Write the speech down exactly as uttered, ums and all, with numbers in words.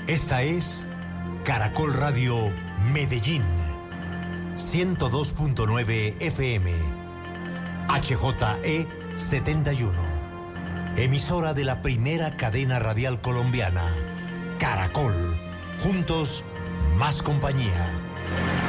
Esta es Caracol Radio Medellín, ciento dos punto nueve F M, H J E setenta y uno, emisora de la primera cadena radial colombiana, Caracol, juntos, más compañía.